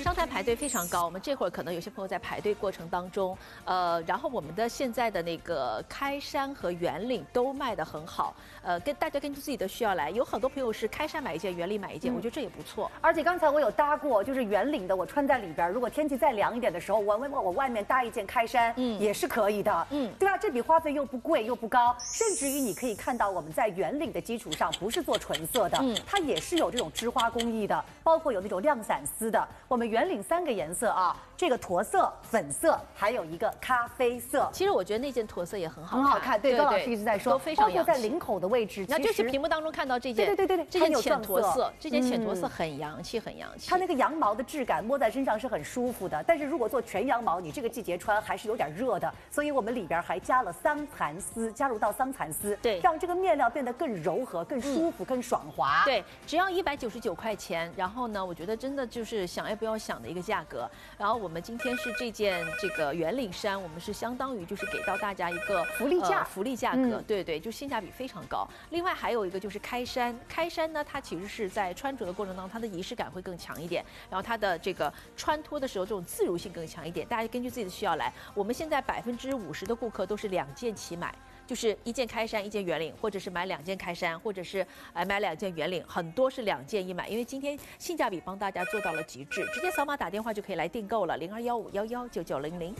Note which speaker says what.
Speaker 1: 商谈排队非常高，我们这会儿可能有些朋友在排队过程当中，然后我们的现在的那个开衫和圆领都卖得很好，大家根据自己的需要来，有很多朋友是开衫买一件，圆领买一件，我觉得这也不错。
Speaker 2: 而且刚才我有搭过，就是圆领的，我穿在里边，如果天气再凉一点的时候，我外面搭一件开衫，也是可以的，对啊，这笔花费又不贵又不高，甚至于你可以看到我们在圆领的基础上，不是做纯色的，它也是有这种织花工艺的，包括有那种亮闪丝的。我们圆领3个颜色啊，这个驼色、粉色，还有一个咖啡色。
Speaker 1: 其实我觉得那件驼色也很好看，
Speaker 2: 很好看。对，高老师一直在说，
Speaker 1: 都非常洋气。
Speaker 2: 包括在领口的位置，
Speaker 1: 那就是屏幕当中看到这件，
Speaker 2: 对，
Speaker 1: 这件浅驼色，这件浅驼色很洋气，很洋气。
Speaker 2: 它那个羊毛的质感摸在身上是很舒服的，但是如果做全羊毛，你这个季节穿还是有点热的，所以我们里边还加了桑蚕丝，加入到桑蚕丝，
Speaker 1: 对，
Speaker 2: 让这个面料变得更柔和、更舒服、更爽滑。
Speaker 1: 对，只要199块钱，然后呢，我觉得真的就是想也不要想的一个价格。然后我们今天是这件这个圆领衫，我们是相当于就是给到大家一个
Speaker 2: 福利价
Speaker 1: 格，对，就性价比非常高。另外还有一个就是开衫，开衫呢，它其实是在穿着的过程当中，它的仪式感会更强一点，然后它的这个穿脱的时候这种自如性更强一点。大家根据自己的需要来，我们现在50%的顾客都是2件起买。就是1件开衫，1件圆领，或者是买2件开衫，或者是买2件圆领，很多是2件一买，因为今天性价比帮大家做到了极致，直接扫码打电话就可以来订购了，0215119900。